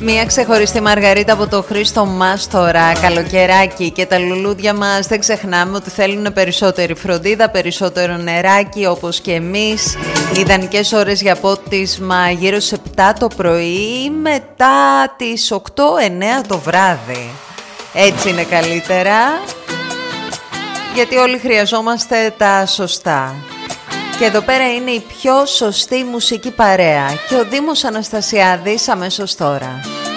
Μία ξεχωριστή μαργαρίτα από το Χρήστο Μάστορα, καλοκαιράκι, και τα λουλούδια μας δεν ξεχνάμε ότι θέλουν περισσότερη φροντίδα, περισσότερο νεράκι όπως και εμείς. Ιδανικές ώρες για πότισμα γύρω στις 7 το πρωί ή μετά τις 8-9 το βράδυ. Έτσι είναι καλύτερα, γιατί όλοι χρειαζόμαστε τα σωστά. Και εδώ πέρα είναι η πιο σωστή μουσική παρέα και ο Δήμος Αναστασιάδης αμέσως τώρα.